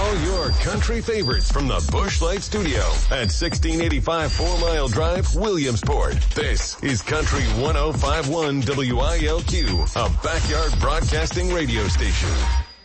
All your country favorites from the Busch Light Studio at 1685 4 Mile Drive, Williamsport. This is Country 105.1 WILQ, a backyard broadcasting radio station.